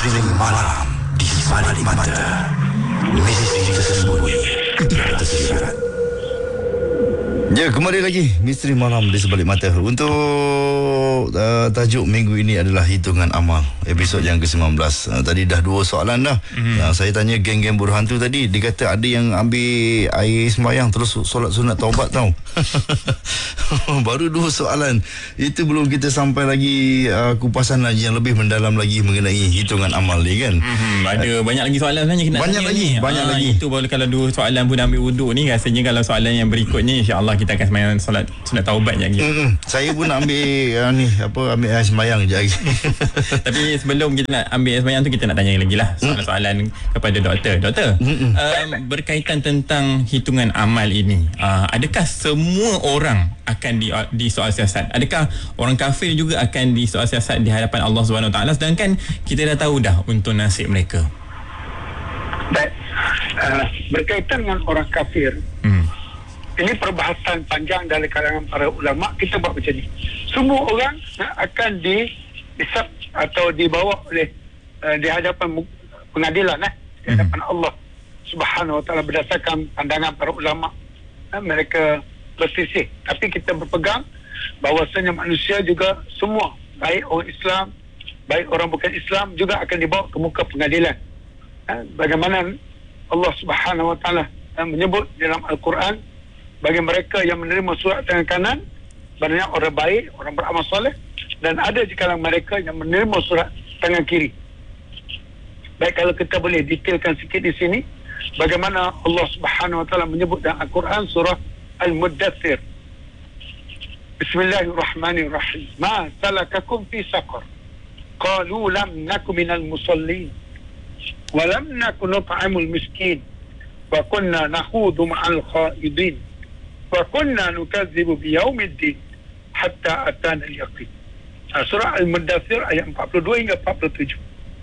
Misteri malam di balik mata. Misteri tersembunyi di atas sirat. Ya, kembali lagi Misteri Malam di Sebalik Mata. Untuk tajuk minggu ini adalah hitungan amal, episod yang ke-19. Tadi dah 2 soalan dah. Saya tanya geng-geng buruh hantu tadi, dia kata ada yang ambil air sembahyang terus solat sunat taubat tau. Baru 2 soalan. Itu belum kita sampai lagi kupasan lagi yang lebih mendalam lagi mengenai hitungan amal ni kan. Ada banyak lagi soalan sebenarnya kita nak banyak tanya lagi, ni. banyak lagi. Itu baru kalau 2 soalan pun dah ambil wuduk ni, rasanya kalau soalan yang berikutnya insya-Allah kita akan sembahyang solat sunat taubat je lagi. Saya pun nak ambil ambil air sembahyang je lagi. Tapi sebelum kita nak ambil air sembahyang tu, kita nak tanya lagi lah soalan-soalan kepada doktor. Doktor, berkaitan tentang hitungan amal ini, adakah semua orang akan di soal siasat? Adakah orang kafir juga akan di soal siasat di hadapan Allah SWT, sedangkan kita dah tahu dah untuk nasib mereka? Baik, berkaitan dengan orang kafir, ini perbahasan panjang dari kalangan para ulama. Kita buat macam ni, semua orang akan dihisab atau dibawa oleh di hadapan pengadilan, di hadapan Allah Subhanahu Wa Taala berdasarkan pandangan para ulama. Mereka bersisih, tapi kita berpegang bahawasanya manusia juga semua, baik orang Islam, baik orang bukan Islam, juga akan dibawa ke muka pengadilan. Bagaimana Allah Subhanahu Wa Taala menyebut dalam Al-Quran, bagi mereka yang menerima surat tangan kanan, banyak orang baik, orang beramal soleh, dan ada di kalangan mereka yang menerima surat tangan kiri. Baik, kalau kita boleh detailkan sikit di sini, bagaimana Allah Subhanahu Wa Taala menyebut dalam Al-Quran surah Al-Muddathir. Bismillahirrahmanirrahim. Ma salakakum fi saqar? Qalu lam naku minal musallin wa lam naku nut'amul miskin wa kunna nakhudu ma'al khaidin wa kunna nukadzibu biyaumiddin hatta atana al-yaqin. Surah Al-Muddathir ayat 42 hingga 47.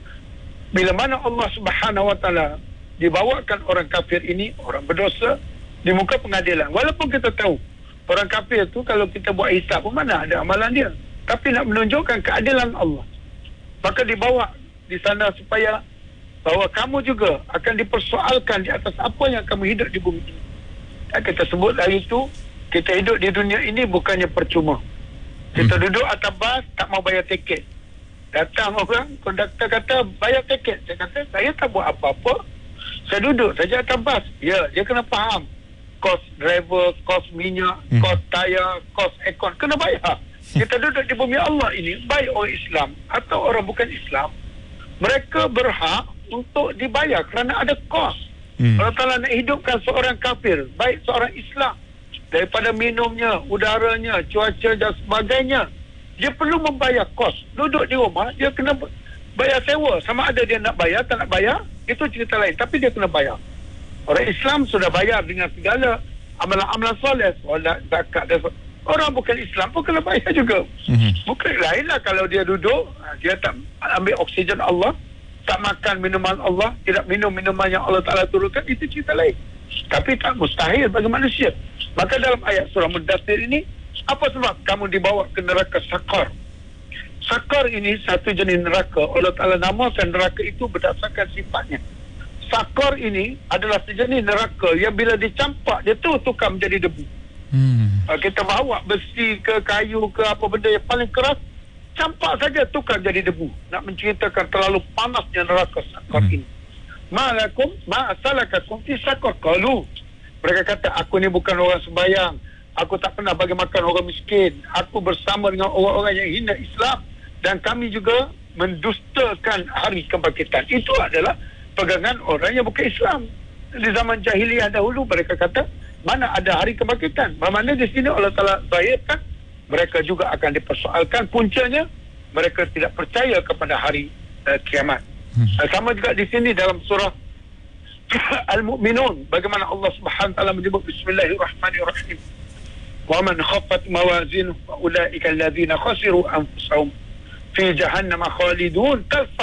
Bila mana Allah Subhanahu Wa Taala dibawakan orang kafir ini, orang berdosa, di muka pengadilan, walaupun kita tahu orang kafir tu kalau kita buat hisap pun mana ada amalan dia, tapi nak menunjukkan keadilan Allah, maka dibawa di sana supaya bahawa kamu juga akan dipersoalkan di atas apa yang kamu hidup di bumi ini. Kita sebut hari itu, kita hidup di dunia ini bukannya percuma. Kita duduk atas bas, tak mau bayar tiket. Datang orang, konduktor kata bayar tiket. Saya kata, saya tak buat apa-apa, saya duduk saja atas bas. Ya, dia kena faham kos driver, kos minyak, kos tayar, kos aircon, kena bayar. Kita duduk di bumi Allah ini, baik orang Islam atau orang bukan Islam, mereka berhak untuk dibayar kerana ada kos. Allah Ta'ala nak hidupkan seorang kafir, baik seorang Islam, daripada minumnya, udaranya, cuaca dan sebagainya, dia perlu membayar kos. Duduk di rumah, dia kena bayar sewa. Sama ada dia nak bayar, tak nak bayar, itu cerita lain, tapi dia kena bayar. Orang Islam sudah bayar dengan segala amalan-amalan soleh, solat, zakat dan orang bukan Islam pun kena bayar juga. Bukan lainlah kalau dia duduk, dia tak ambil oksigen Allah, tak makan minuman Allah, tidak minum minuman yang Allah Ta'ala turunkan, itu cerita lain. Tapi tak mustahil bagi manusia. Maka dalam ayat surah Muddathir ini, apa sebab kamu dibawa ke neraka Saqar? Saqar ini satu jenis neraka. Allah Ta'ala namakan neraka itu berdasarkan sifatnya. Saqar ini adalah sejenis neraka yang bila dicampak, dia tukar menjadi debu. Kita bawa besi ke kayu ke apa benda yang paling keras, campak saja tukar jadi debu. Nak menceritakan terlalu panasnya neraka Saqar ini. Malakum ma'asalakakum fi saqar? Qalu, mereka kata, aku ni bukan orang sembahyang, aku tak pernah bagi makan orang miskin, aku bersama dengan orang-orang yang hina Islam, dan kami juga mendustakan hari kebangkitan. Itu adalah pegangan orang yang bukan Islam. Di zaman jahiliyah dahulu mereka kata, mana ada hari kebangkitan? Mana di sini Allah Ta'ala zahirkan mereka juga akan dipersoalkan. Puncanya mereka tidak percaya kepada hari kiamat. Sama juga di sini dalam surah Al-Mu'minun, bagaimana Allah Subhanahu Wa Taala menyebut Bismillahirrahmanirrahim. Wa man khaffat mawazinuhu fa ulaika alladhina khasiru anfusahum fi jahannam khalidun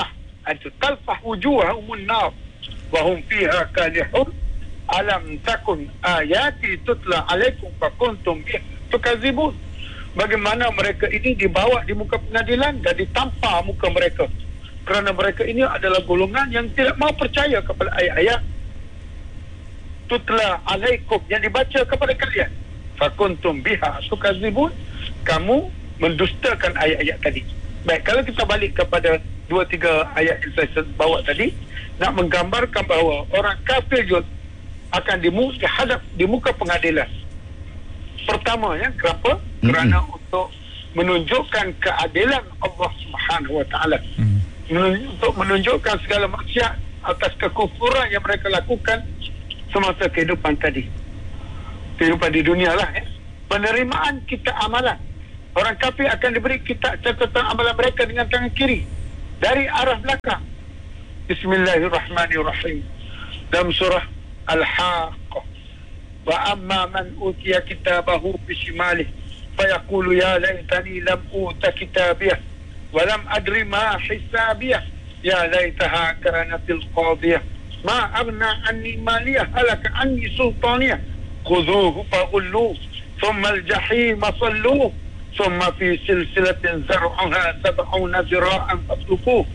talfah wujuhahum an-nar wa hum fiha kalihun alam takun ayati tutla alaikum fa kuntum tukazibun. Bagaimana mereka ini dibawa di muka pengadilan dan ditampar muka mereka. kerana mereka ini adalah golongan yang tidak mau percaya kepada ayat-ayat tutla alaikum yang dibaca kepada kalian. Fakuntum biha tukadzibun, kamu mendustakan ayat-ayat tadi. Baik, kalau kita balik kepada 2-3 ayat yang saya bawa tadi, nak menggambarkan bahawa orang kafir juga akan dihadap di muka pengadilan. Pertama, ya, kenapa? Kerana untuk menunjukkan keadilan Allah Subhanahu Wa Taala, untuk menunjukkan segala maksiat atas kekufuran yang mereka lakukan semasa kehidupan tadi, kehidupan di dunia lah, ya. Penerimaan kitab amalan, orang kafir akan diberi kitab catatan amalan mereka dengan tangan kiri dari arah belakang. Bismillahirrahmanirrahim. Dalam surah Al-Haqqah, wa amma man utiya kitabahu bishimalihi fayaqulu ya laitani lam uta kitabiyah wa lam adri ma hisabiyah ya laitaha kanatil qadiyah ma aghna anni maliyah halaka anni sultaniyah khudhuhu faghulluhu thumma al-jahim salluhu thumma fi silsilatin zar'uha 70 zira'an fasluquhu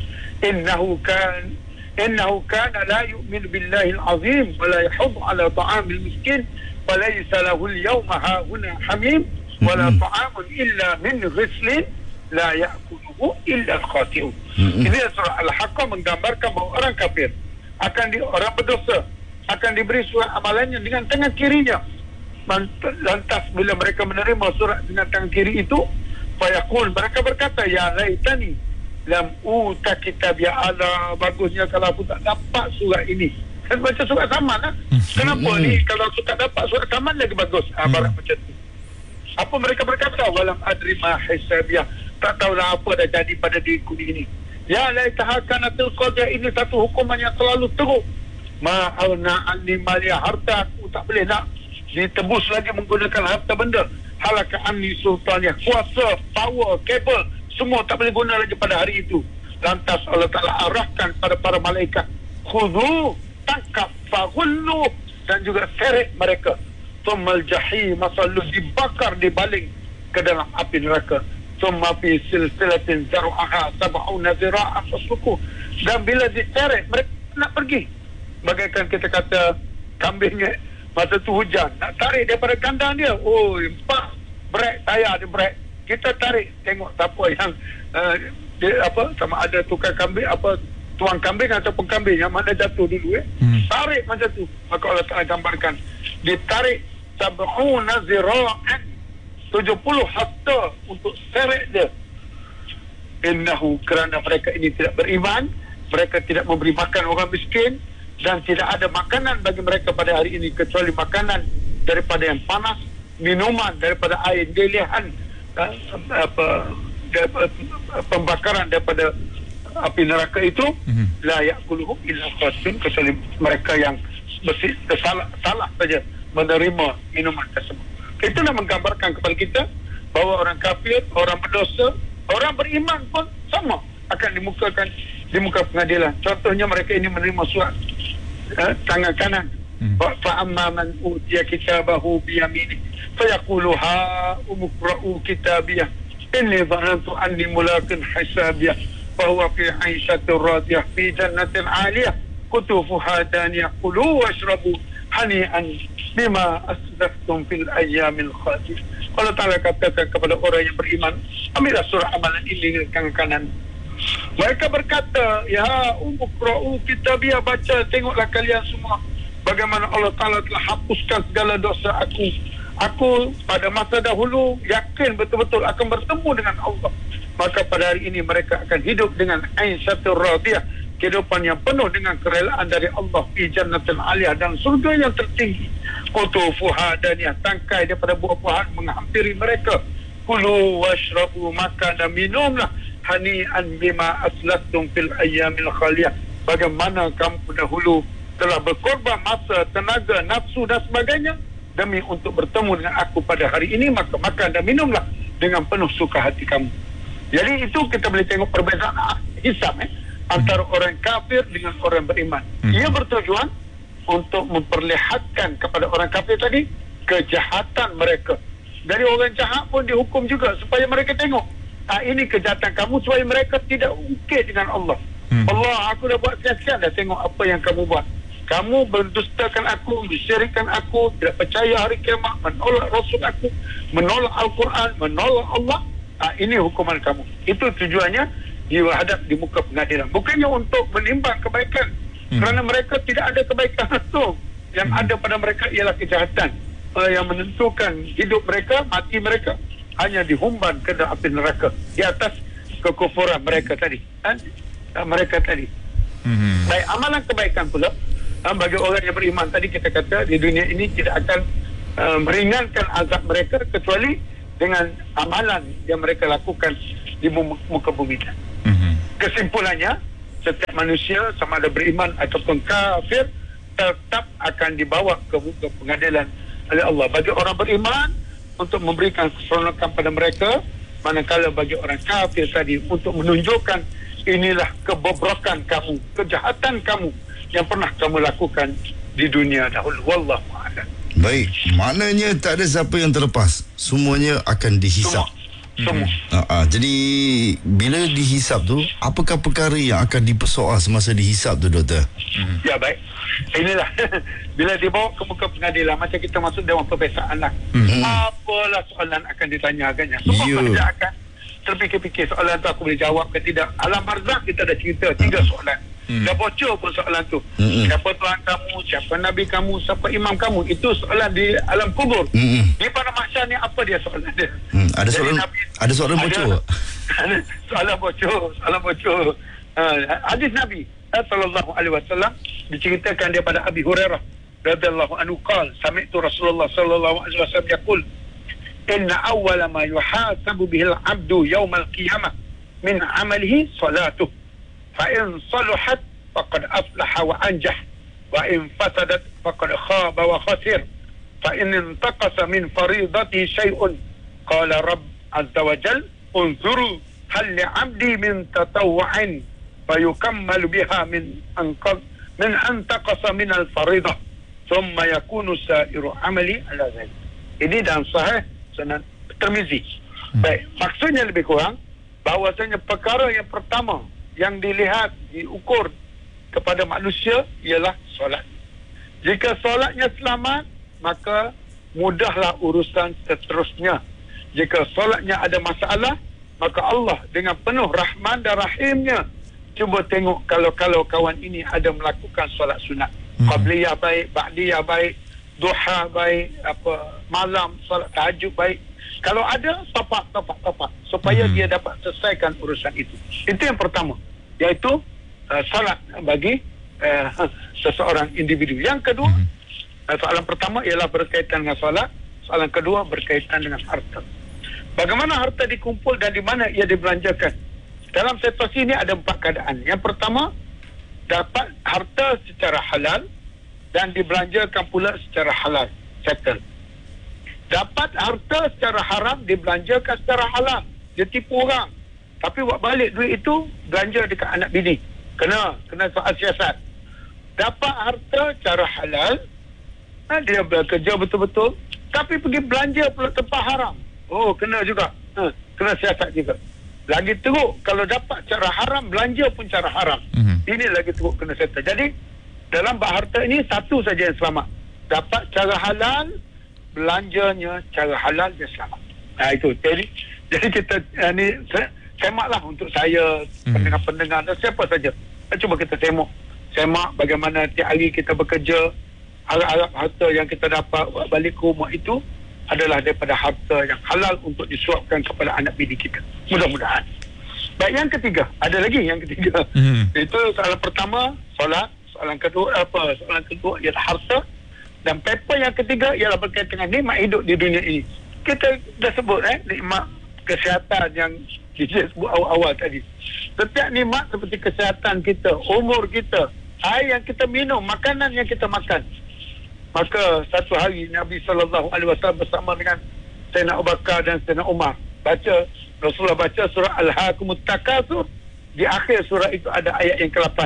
إنه كان لا يؤمن بالله العظيم ولا يحض على طعام المسكين وليس له اليوم هاهنا حميم ولا طعام إلا من غسل لا يأكله إلا الخاطئون. Ini surah Al-Haqqah menggambarkan bahawa orang kafir orang berdosa akan diberi surat amalannya dengan tangan kirinya. Lantas bila mereka menerima surat dengan tangan kiri itu, fayaqul, mereka berkata, ya laitani lam uta kitab, ya Allah, bagusnya kalau aku tak dapat surat ini. Kan baca surat saman lah. Kenapa ni kalau aku tak dapat surat saman lagi bagus? Barat macam tu. Apa mereka berkata? Walam adri ma hisabiyah, tak tahulah apa dah jadi pada diriku ini. Ya laitaha kanatil qadiyah, ini satu hukuman yang terlalu teruk. Ma'alna anni maliyah, harta aku tak boleh nak ditebus lagi menggunakan harta benda. Halaka anni sultaniyah, kuasa, power, kabel, semua tak boleh guna lagi pada hari itu. Lantas Allah Ta'ala arahkan pada para malaikat, khudhu, tangkap, faghullu, dan juga seret mereka. Thummal jahim sallu, dibakar, dibaling ke dalam api neraka. Thumma fi silsilatin zar'aha 70 zira'an fasluquhu, dan bila diseret mereka nak pergi. Bagaikan kita kata kambing masa tu hujan, nak tarik daripada kandang dia, empat brek, tayar dia brek, kita tarik, tengok siapa yang sama ada tukang kambing, tuang kambing ataupun kambing yang mana jatuh dulu, tarik macam tu. Maka Allah Ta'ala gambarkan, ditarik 70 zira'an, 70 hasta untuk seret dia. Innahu, kerana mereka ini tidak beriman, mereka tidak memberi makan orang miskin, dan tidak ada makanan bagi mereka pada hari ini kecuali makanan daripada yang panas, minuman daripada air delihan, pembakaran daripada api neraka itu, la ya'kuluhu illa khashin, kecuali mereka yang salah saja menerima minuman tersebut. Itulah menggambarkan kepada kita bahawa orang kafir, orang berdosa, orang beriman pun sama akan di muka pengadilan. Contohnya mereka ini menerima surat tangan kanan. Fa amma man utiya kitabahu bi yaminihi fayaqulu ha umqra'u kitabiyah inni dhanantu anni mulaqin hisabiyah fa huwa fi 'aishatin radiyah fi jannatin 'aliyah qutufuha daniyah kulu washrabu hani'an bima aslaftum fil ayyamil khaliyah. Allah Ta'ala katakan kepada orang yang beriman, ambillah surah amalan ini dengan tangan kanan. Mereka berkata, ya umqra'u kitabiyah, baca, tengoklah kalian semua bagaimana Allah Ta'ala telah hapuskan segala dosa aku. Aku pada masa dahulu yakin betul-betul akan bertemu dengan Allah. Maka pada hari ini mereka akan hidup dengan aisyatur radiyah, kehidupan yang penuh dengan kerelaan dari Allah, fi jannatil aliyah, dan surga yang tertinggi. Qutufuha daniyah, tangkai daripada buah-buahan menghampiri mereka. Kulu washrabu, makan dan minumlah, hani'an bima aslaftum fil ayyamil khaliyah, bagaimana kamu dahulu telah berkorban masa, tenaga, nafsu dan sebagainya demi untuk bertemu dengan aku pada hari ini, maka makan dan minumlah dengan penuh suka hati kamu. Jadi itu kita boleh tengok perbezaan hisab antara orang kafir dengan orang beriman. Ia bertujuan untuk memperlihatkan kepada orang kafir tadi kejahatan mereka. Dari orang jahat pun dihukum juga supaya mereka tengok, ini kejahatan kamu, supaya mereka tidak ungkit dengan Allah. Allah, aku dah buat sekian-sekian, dah tengok apa yang kamu buat. Kamu berdustakan aku, mensyirikkan aku, tidak percaya hari kiamat, menolak Rasul aku, menolak Al-Quran, menolak Allah. Ini hukuman kamu. Itu tujuannya dihadap di muka pengadilan. Bukannya untuk menimbang kebaikan. Kerana mereka tidak ada kebaikan itu. Yang ada pada mereka ialah kejahatan. Yang menentukan hidup mereka, mati mereka, hanya dihumban ke dalam api neraka. Di atas kekufuran mereka tadi. Mereka tadi. Baik, amalan kebaikan pula, bagi orang yang beriman tadi kita kata di dunia ini tidak akan meringankan azab mereka kecuali dengan amalan yang mereka lakukan di muka bumi. Kesimpulannya, setiap manusia sama ada beriman ataupun kafir tetap akan dibawa ke muka pengadilan oleh Allah. Bagi orang beriman untuk memberikan keseronokan pada mereka, manakala bagi orang kafir tadi untuk menunjukkan inilah kebobrokan kamu, kejahatan kamu yang pernah kamu lakukan di dunia dahulu. Wallahu a'lam. Baik, maknanya tak ada siapa yang terlepas. Semuanya akan dihisap. Semua. Jadi bila dihisap tu, apakah perkara yang akan dipersoal semasa dihisap tu, doktor? Ya, baik. Inilah bila dibawa ke muka pengadilan, macam kita masuk dewan perbezaan lah. Apalah soalan akan ditanyakannya. Semua tidak akan terfikir-fikir soalan tu aku boleh jawab ke tidak. Alam barzakh kita dah cerita 3 soalan. Dah bocor pun soalan tu. Siapa Tuhan kamu, siapa Nabi kamu, siapa imam kamu. Itu soalan di alam kubur. Di pada mahsyar ni apa dia soalan dia? Ada soalan bocor. Soalan bocor. Hadis Nabi sallallahu alaihi wasallam diceritakan daripada Abi Hurairah radhiyallahu anhu qala sami'tu Rasulullah sallallahu alaihi wasallam yaqul inna awwala ma yuhasabu bihi al-'abdu yawm al-qiyamah min 'amalihi salatuh فإن صلحت فقد أفلح وأنجح وإن فسدت فقد خاب وخسر فإن انتقص من فريضته شيء قال رب عز وجل انظروا هل لعبدي من تطوع فيكمل بها من أنتقص من الفريضة ثم يكون سائر عملي على ذلك. Ini dalam Sahih Sunan Tirmizi. Baik, maksudnya lebih kurang bahawasanya perkara yang pertama yang dilihat, diukur kepada manusia ialah solat. Jika solatnya selamat, maka mudahlah urusan seterusnya. Jika solatnya ada masalah, maka Allah dengan penuh rahman dan rahimnya cuba tengok kalau kawan ini ada melakukan solat sunat. Qabliyah baik, ba'diyah baik, duha baik, malam solat tahajud baik. Kalau ada, tapak supaya dia dapat selesaikan urusan itu. Itu yang pertama, iaitu salat bagi seseorang individu. Yang kedua, soalan pertama ialah berkaitan dengan salat. Soalan kedua berkaitan dengan harta. Bagaimana harta dikumpul dan di mana ia dibelanjakan? Dalam situasi ini ada 4 keadaan. Yang pertama, dapat harta secara halal dan dibelanjakan pula secara halal, settle. Dapat harta secara haram, dibelanjakan secara halal, dia tipu orang, tapi buat balik duit itu belanja dekat anak bini. Kena soal siasat. Dapat harta secara halal, dia bekerja betul-betul, tapi pergi belanja pula tempat haram. Oh, kena juga. Kena siasat juga. Lagi teruk, kalau dapat cara haram, belanja pun cara haram. Ini lagi teruk, kena siasat. Jadi dalam bab harta ini satu saja yang selamat. Dapat cara halal, belanjanya cara halal, dia selamat. Itu. Jadi kita ni semaklah untuk saya, pendengar-pendengar dan siapa saja. Cuba kita semak bagaimana tiap hari kita bekerja, harap-harap harta yang kita dapat balik ke rumah itu adalah daripada harta yang halal untuk disuapkan kepada anak bini kita. Mudah-mudahan. Baik, yang ketiga, ada lagi yang ketiga. Itu soalan pertama, solat. Soalan kedua ialah harta. Dan paper yang ketiga ialah berkaitan dengan nikmat hidup di dunia ini. Kita dah sebut nikmat kesihatan yang kita sebut awal-awal tadi. Setiap nikmat seperti kesihatan kita, umur kita, air yang kita minum, makanan yang kita makan. Maka satu hari Nabi SAW bersama dengan Sayyidina Abu Bakar dan Sayyidina Umar Rasulullah baca surah Al-Hakumut Takatsur. Di akhir surah itu ada ayat yang ke-8.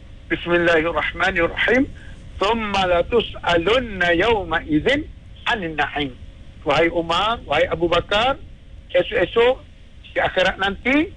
Bismillahirrahmanirrahim. Thumma la tus'alunna yawma idzin 'anil na'im. Wahai Umar, wahai Abu Bakar, esok-esok di akhirat nanti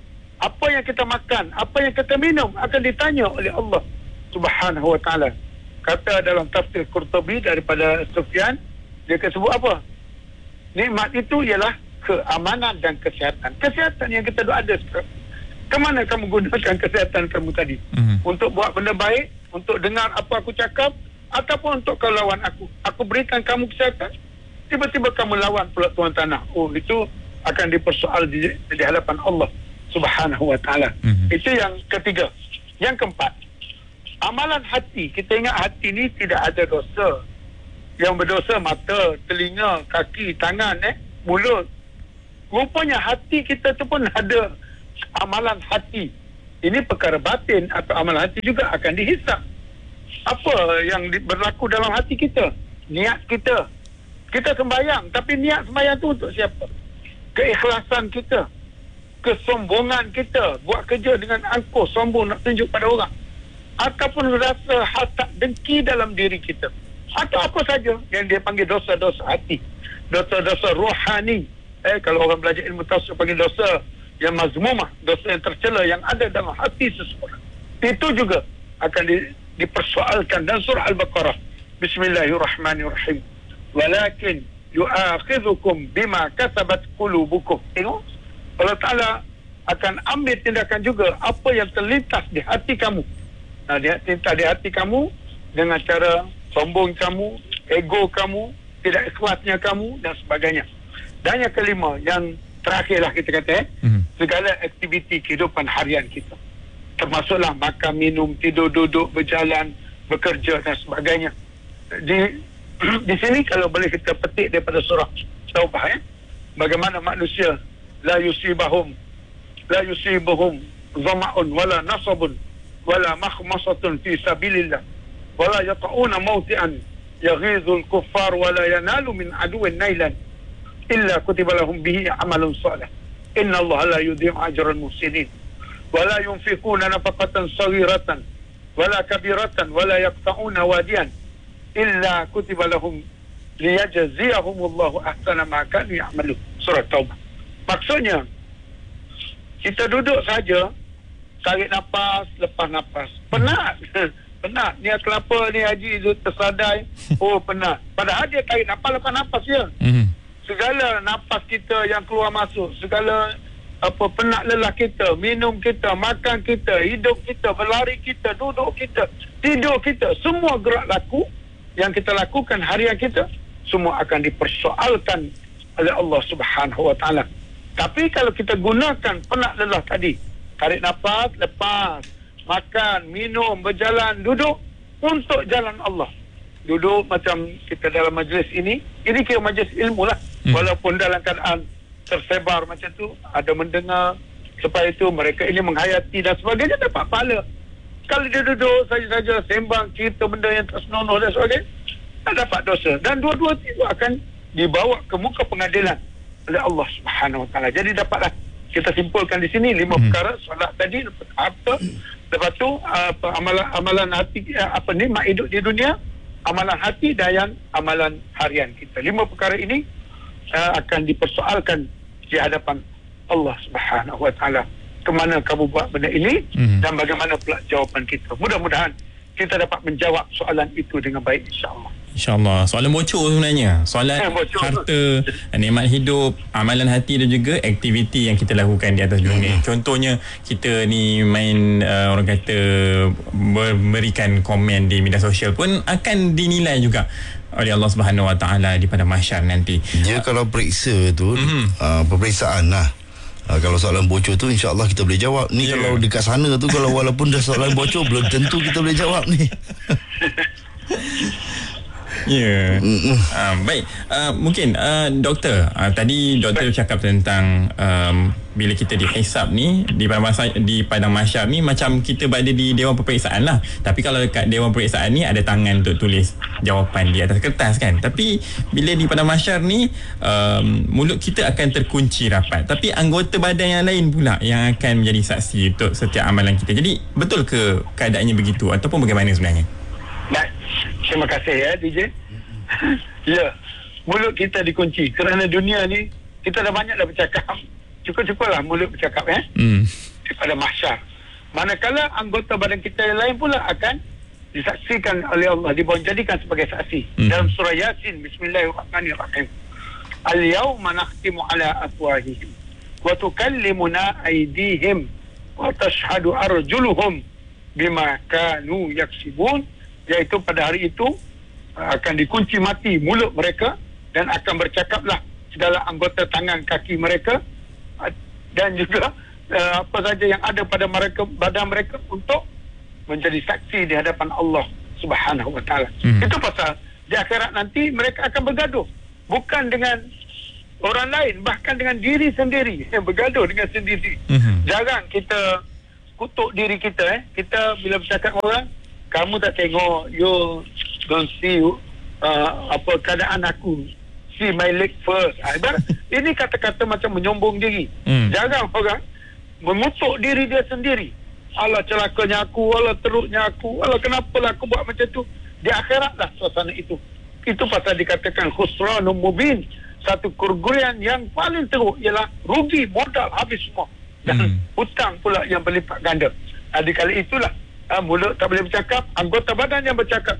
Apa yang kita makan, apa yang kita minum akan ditanya oleh Allah Subhanahu wa ta'ala. Kata dalam tafsir Qurtubi daripada Sufyan, dia sebut apa? Nikmat itu ialah keamanan dan kesihatan. Kesihatan yang kita ada sekarang. Kemana kamu gunakan kesihatan kamu tadi? Untuk buat benda baik, untuk dengar apa aku cakap, ataupun untuk kau lawan aku. Aku berikan kamu kesihatan, tiba-tiba kamu lawan pula tuan tanah. Oh, itu akan dipersoal di hadapan Allah Subhanahu wa ta'ala. Itu yang ketiga. Yang keempat, amalan hati. Kita ingat hati ni tidak ada dosa. Yang berdosa mata, telinga, kaki, tangan, mulut. Rupanya hati kita tu pun ada amalan hati. Ini perkara batin atau amalan hati juga akan dihisap. Apa yang berlaku dalam hati kita? Niat kita. Kita sembahyang, tapi niat sembahyang tu untuk siapa? Keikhlasan kita, kesombongan kita, buat kerja dengan angkuh, sombong nak tunjuk pada orang, ataupun rasa hasad dengki dalam diri kita, atau apa saja yang dia panggil dosa-dosa hati, dosa-dosa rohani. Kalau orang belajar ilmu tafsir panggil dosa yang mazmumah, dosa yang tercela yang ada dalam hati seseorang. Itu juga akan dipersoalkan dalam surah Al-Baqarah. Bismillahirrahmanirrahim. Walakin yu'akhidhukum bima kasabat qulubukum. Tengok, Allah Ta'ala akan ambil tindakan juga apa yang terlintas di hati kamu. Terlintas di hati kamu dengan cara sombong kamu, ego kamu, tidak ikhlasnya kamu dan sebagainya. Dan yang kelima, yang terakhirlah kita kata, segala aktiviti kehidupan harian kita, termasuklah makan, minum, tidur, duduk, berjalan, bekerja dan sebagainya. Di sini kalau boleh kita petik daripada surah Taubah, bagaimana manusia la yusibuhum zama'un wala nasabun wala makhmasatun fi sabilillah wala yata'una mawti'an yaghizul kuffar wala yanalu min aduwwin nailan illa kutiba lahum bihi amalun salih inna Allah la yudhi'u ajral muhsinin wala yunfiquna nafaqatan saghiratan wala kabiratan wala yaqta'una wadiyan illa kutiba lahum liyajziyahumullahu ahsana ma kanu ya'malun. Surah Taubah. Maksudnya kita duduk saja, tarik nafas, lepas nafas. Penat. Penat. Ni kelapa ni haji tu tersadai. Oh, penat. Padahal dia tarik nafas, lepas nafas je. Segala nafas kita yang keluar masuk, segala penat lelah kita, minum kita, makan kita, hidup kita, berlari kita, duduk kita, tidur kita, semua gerak laku yang kita lakukan harian kita, semua akan dipersoalkan oleh Allah Subhanahu wa ta'ala. Tapi kalau kita gunakan penat lelah tadi, tarik nafas, lepas, makan, minum, berjalan, duduk untuk jalan Allah. Duduk macam kita dalam majlis ini kira majlis ilmu lah. Walaupun dalam keadaan tersebar macam tu, ada mendengar, supaya itu mereka ini menghayati dan sebagainya, dapat pahala. Kalau dia duduk saja-saja sembang cerita benda yang tak senonoh dan sebagainya, tak dapat dosa. Dan dua-dua itu akan dibawa ke muka pengadilan oleh Allah Subhanahu wa ta'ala. Jadi dapatlah kita simpulkan di sini 5 perkara, solat tadi, lepas tu amalan hati, nikmat hidup di dunia, amalan hati dan amalan harian kita. 5 perkara ini akan dipersoalkan di hadapan Allah Subhanahu wa ta'ala. Kemana kamu buat benda ini dan bagaimana pula jawapan kita. Mudah-mudahan kita dapat menjawab soalan itu dengan baik, insya-Allah. InsyaAllah. Soalan bocor sebenarnya. Soalan harta, nikmat hidup, amalan hati dan juga aktiviti yang kita lakukan di atas dunia. Contohnya kita ni main orang kata memberikan komen di media sosial pun akan dinilai juga oleh Allah Subhanahu Wa Taala di pada mahsyar nanti. Dia kalau periksa tu peperiksaan lah. Kalau soalan bocor tu insya-Allah kita boleh jawab. Ni kalau dekat sana tu, kalau walaupun dah soalan bocor belum tentu kita boleh jawab ni. Ya. Baik. Mungkin doktor, tadi doktor cakap tentang bila kita dihisap ni di padang mahsyar ni macam kita berada di dewan peperiksaan lah. Tapi kalau dekat dewan peperiksaan ni ada tangan untuk tulis jawapan di atas kertas kan. Tapi bila di padang mahsyar ni mulut kita akan terkunci rapat. Tapi anggota badan yang lain pula yang akan menjadi saksi untuk setiap amalan kita. Jadi betul ke keadaannya begitu ataupun bagaimana sebenarnya? Baik. Terima kasih ya DJ. Ya, mulut kita dikunci kerana dunia ni kita dah banyak dah bercakap. Cukup-cukuplah mulut bercakap pada mahsyar. Manakala anggota badan kita yang lain pula akan disaksikan oleh Allah, dijadikan sebagai saksi. Dalam surah Yasin, Bismillahirrahmanirrahim. Al-yawma nakhtimu ala afwahihim wa tukallimuna aydihim wa tashhadu arjuluhum bima kanu yaksibun. Iaitu pada hari itu akan dikunci mati mulut mereka dan akan bercakaplah segala anggota tangan kaki mereka dan juga apa saja yang ada pada mereka, badan mereka, untuk menjadi saksi di hadapan Allah Subhanahu wa taala. Itu pasal di akhirat nanti mereka akan bergaduh, bukan dengan orang lain, bahkan dengan diri sendiri, bergaduh dengan sendiri. Jarang kita kutuk diri kita. Kita bila bercakap orang, kamu tak tengok, you don't see apa keadaan aku, see my leg first. Ini kata-kata macam menyombong diri. Jarang orang mengutuk diri dia sendiri. Allah celakanya aku, Allah teruknya aku, Allah kenapalah aku buat macam tu. Di akhirat lah suasana itu. Itu pasal dikatakan khusranun mubin. Satu kerugian yang paling teruk ialah rugi, modal habis semua. Dan hutang pula yang berlipat ganda. Di kali itulah mulut tak boleh bercakap, anggota badan yang bercakap.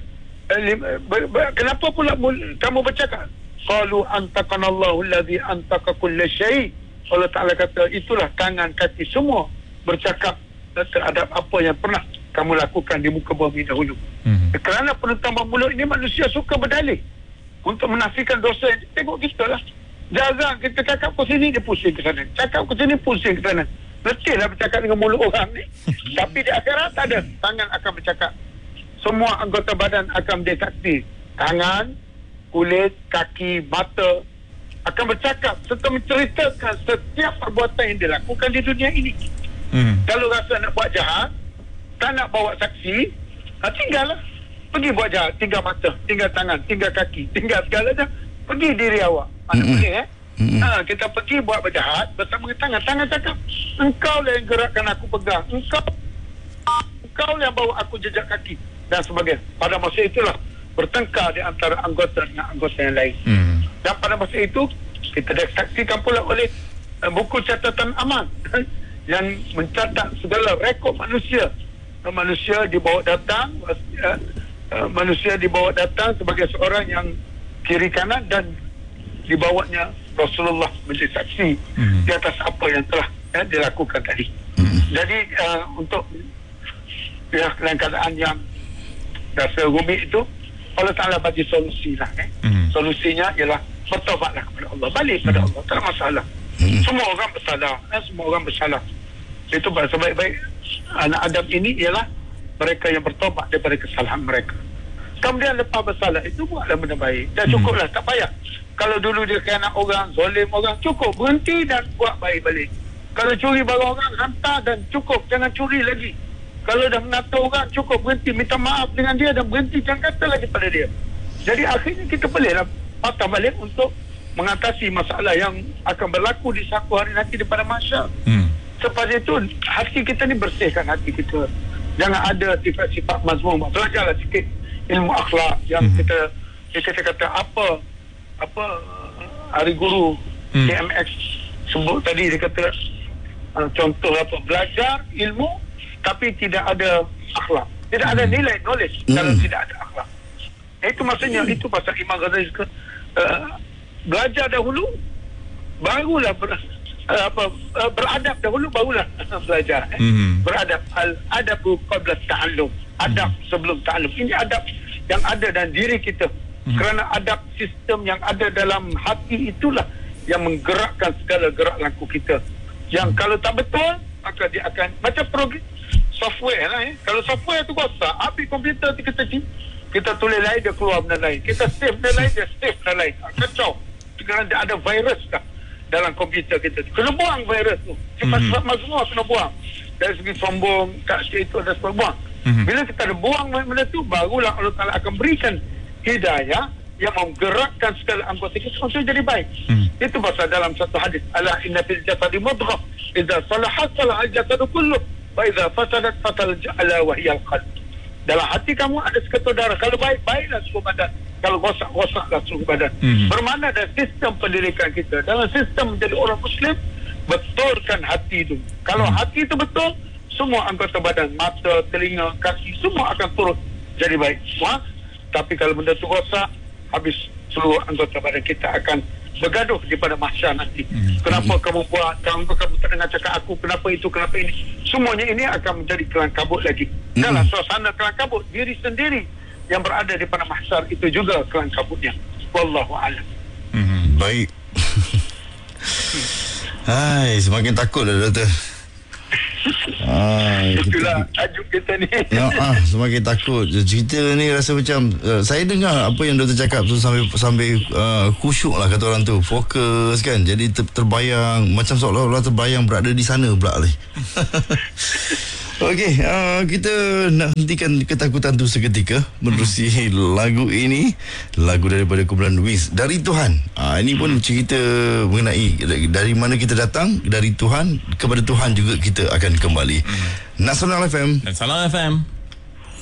Kenapa pula kamu bercakap? Qalu antaqanallahu allazi antaqa kulla syai'. Allah Ta'ala kata, itulah tangan kaki semua bercakap terhadap apa yang pernah kamu lakukan di muka bumi dahulu. Kerana penentang mulut ini, manusia suka berdalih untuk menafikan dosa. Tengok kita lah, jarang kita cakap ke sini, dia pusing ke sana, cakap ke sini, pusing ke sana. Letihlah bercakap dengan mulut orang ni. Tapi di akhirat tak ada. Tangan akan bercakap, semua anggota badan akan menjadi saksi. Tangan, kulit, kaki, mata akan bercakap serta menceritakan setiap perbuatan yang dilakukan di dunia ini. Kalau rasa nak buat jahat, tak nak bawa saksi, tinggallah. Pergi buat jahat, tinggal mata, tinggal tangan, tinggal kaki, tinggal segalanya. Pergi diri awak. Mana boleh kita pergi buat berjahat bersama tangan. Tangan cakap, engkau lah yang gerakkan aku pegang, engkau yang bawa aku jejak kaki dan sebagainya. Pada masa itulah bertengkar di antara anggota dengan anggota yang lain. Dan pada masa itu kita disaksikan pula oleh buku catatan amal yang mencatat segala rekod manusia. Manusia dibawa datang sebagai seorang yang kiri kanan, dan dibawanya Rasulullah menjadi saksi di atas apa yang telah dilakukan tadi. Jadi untuk dalam keadaan yang rasa rumit itu, Allah Ta'ala bagi solusi lah. Solusinya ialah bertaubatlah kepada Allah, balik pada Allah, tak masalah. Semua orang bersalah, semua orang bersalah. Itu sebaik-baik anak Adam ini ialah mereka yang bertaubat daripada kesalahan mereka. Kemudian lepas bersalah itu, buatlah benda baik. Dah cukuplah, tak payah. Kalau dulu dia khianat orang, zalim orang, cukup, berhenti dan buat baik balik. Kalau curi barang orang, hantar dan cukup, jangan curi lagi. Kalau dah menata orang, cukup, berhenti, minta maaf dengan dia dan berhenti, jangan kata lagi pada dia. Jadi akhirnya kita bolehlah patah balik untuk mengatasi masalah yang akan berlaku di satu hari nanti daripada mahsyar. Sebab itu hati kita ni, bersihkan hati kita. Jangan ada sifat-sifat mazmum. Belajarlah sikit ilmu akhlak yang kita kata apa hari guru TMX sebut tadi. Dia kata contoh apa, belajar ilmu tapi tidak ada akhlak, tidak ada nilai knowledge kalau tidak ada akhlak. Itu maksudnya, itu pasal Imam Ghazali belajar dahulu barulah beradab dahulu barulah belajar. Beradab, al-adabu qabla ta'allum, adab sebelum ta'allum. Ini adab yang ada dalam diri kita. Kerana adab sistem yang ada dalam hati itulah yang menggerakkan segala gerak laku kita. Yang kalau tak betul, maka dia akan macam program software lah. Kalau software tu rosak, api komputer tu kita tulis lain, dia keluar benda lain. Kita save benda lain, dia save benda lain. Kacau. Kerana dia ada virus dah dalam komputer kita. Kena buang virus tu. Sifat-sifat mazmum kena buang. Dari segi sombong, tak itu ada sebab buang. Bila kita ada buang benda tu, barulah Allah Ta'ala akan berikan hidayah yang menggerakkan segala anggota kita untuk jadi baik. Itu pasal dalam satu hadis, ala inna fil jasadi mudghah idza salahat salaha al-jasadu kulluh wa idza fasadat fasala wa hiya al-qalb. Dalam hati kamu ada seketul darah. Kalau baik, baiklah seluruh badan. Kalau rosak, rosaklah seluruh badan. Bermakna dalam sistem pendidikan kita, dalam sistem menjadi orang Muslim, betulkan hati itu. Kalau hati itu betul, semua anggota badan, mata, telinga, kaki, semua akan turut jadi baik semua. Tapi kalau benda itu rosak, habis seluruh anggota badan kita akan bergaduh di pada mahsyar nanti. Kenapa kamu buat, kenapa kamu tak dengar cakap aku, kenapa itu, kenapa ini. Semuanya ini akan menjadi kelang kabut lagi. Dalam suasana kelang kabut, diri sendiri yang berada di pada mahsyar itu juga kelang kabutnya. Wallahu a'lam. Baik. Hai, semakin takut dah doktor. Itulah tajuk kita ni. Semakin takut. Cerita ni rasa macam saya dengar apa yang doktor cakap tu sambil khusyuk lah kata orang tu. Fokus kan. Jadi terbayang macam seolah-olah terbayang berada di sana pula ni. Okey, kita nak hentikan ketakutan tu seketika menerusi lagu ini, lagu daripada kumpulan Wiz, Dari Tuhan. Ini pun cerita mengenai dari mana kita datang, dari Tuhan, kepada Tuhan juga kita akan kembali. Nasional FM dan Salam FM.